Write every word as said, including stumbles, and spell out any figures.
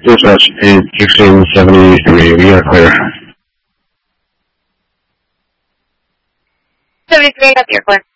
Dispatch is sixteen seventy-three. We are clear. seventy-three, that's your clear.